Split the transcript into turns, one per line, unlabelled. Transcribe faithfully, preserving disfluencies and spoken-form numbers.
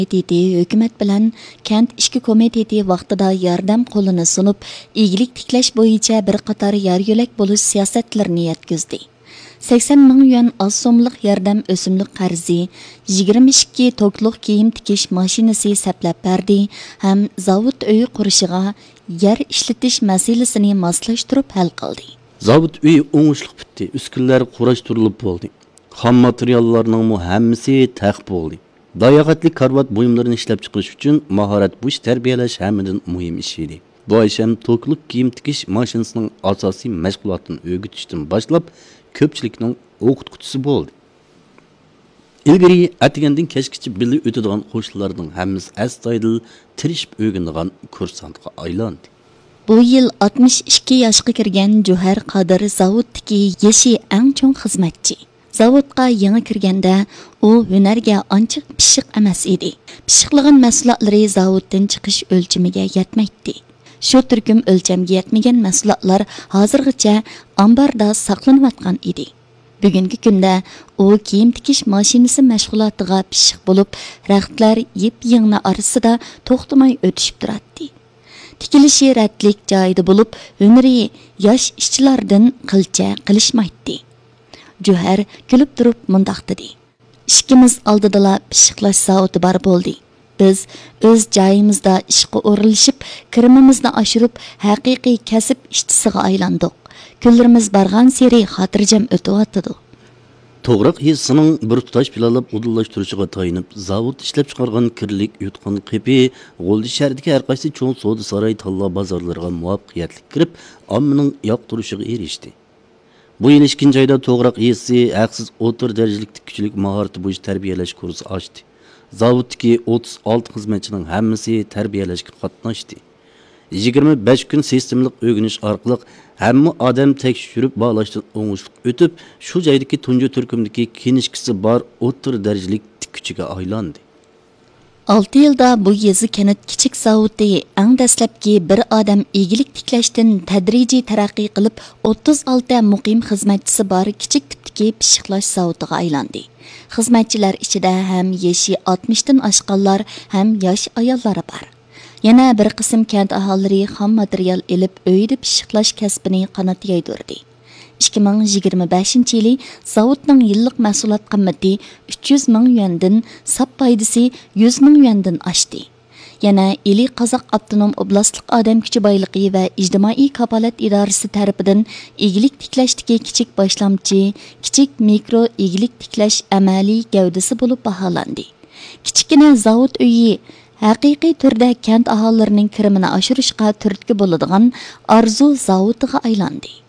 Komiteti hökumət bilan kent ishki komiteti vaqtida yordam qo'lini sunib, igilik tiklash bo'yicha bir qator yer-yo'lak bo'lish siyosatlarini yetkazdi. sakson ming yuan az so'mlik yordam o'simlik qarzi, yigirma ikki tokluq kiyim tikish mashinasi saplab berdi ham zavod uyi qurishiga yer ishlatish masalasini moslashtirib hal qildi.
Zavod uyi o'ngishli bitdi, uskunlar qurashtirilib bo'ldi. Xam materiallarning hammasi taq bo'ldi. Dayagatli karvat buyumlarini ishlab chiqarish uchun mahorat bu ish tarbiyalash hammadan muhim ish edi. Bu ish ham to'kliq kiyim tikish mashinasining asosiy mashg'ulotini o'rgatishdan boshlab ko'pchilikning o'qituvchisi bo'ldi. Ilgari atgandan kechgacha birga o'tadigan qo'shnilarning hammasi astoydil tirishib o'rganadigan kursantga aylandi.
Bu yil oltmish ikki yoshga kirgan Juhar Qodir zavoddagi yeshi eng cho'ng xizmatchi. Zavodga yangi kirganda u hunarga ancha pishiq emas edi. Pishiqlagan mahsulotlari zavoddan chiqish o'lchamiga yetmaydi. Shu turkum o'lchamga yetmagan mahsulotlar hozirgacha ambarda saqlanayotgan edi. Bugungi kunda u kiyim tikish mashinasi mashg'ulotiga pishiq bo'lib, raxtlar yep-yengna orasida to'xtamay o'tishib turadi. Tikilishi ratlik joyida bo'lib, hunari yosh ishchilardan qilcha qilishmaydi. Juhar kulib turib mundaq dedi. Ishkimiz oldidala pishiqlash soati bor bo'ldi. Biz o'z joyimizda ishga o'rilishib, kirimimizni oshirib, haqiqiy kasb ishchisiga aylandik. Kunlarimiz bargan seri xotirjam o'tyapti.
To'g'riq hissining bir tutash planlab udillashtirishiga tayinib, zavod ishlab chiqargan kirlik yutqan qipi, G'oldi shahridagi har qaysi cho'ng savdo saroy talla bozorlariga muvaffaqiyatli kirib, ommaning yoqtirishiga erishdi. Bu yil ikkinchi oyda to'g'riq hissi haqsiz o'tir darajalik tikuvchilik mahorati bo'yicha tarbiyalash kursi ochdi. Zavoddagi o'ttiz olti xizmatchining hammasi tarbiyalashga qatnashdi. yigirma besh kun sistemlik o'rganish orqali hamma odam tekshirib bog'lashdan o'ngishli o'tib, shu joydagi tunji turkumdagi kinishkisi bor o'tir darajalik tikuvchiga aylandi.
olti yilda bu yezi kanat kichik zavodi eng dastlabki bir odam egilik tiklashdan tadrijiy taraqqiy qilib o'ttiz olti muqim xizmatchisi bor kichik tipdagi pishiqlash zavodiga aylandi. Xizmatchilar ichida ham yeshi oltmishdan oshganlar ham yosh ayollar bor. Yana bir qism kent aholilari xam material elib uyda pishiqlash kasbini qanot yaydirdi. ikki ming yigirma beshinchi yili zavodning yillik mahsulot qimmati uch yuz ming yuandan, sap foydasi yuz ming yuandan oshdi. Yana Eli Qozoq Avtonom oblastlik odam kuchi boyligi va ijtimoiy kafolat idorasi tarafidan egilik tiklashdagi kichik boshlamchi, kichik mikro egilik tiklash amaliy gavdasi bo'lib baholandi. Kichikina zavod uyi haqiqiy turda kent aholilarining kirimini oshirishga turtki bo'ladigan arzu zavodiga aylandi.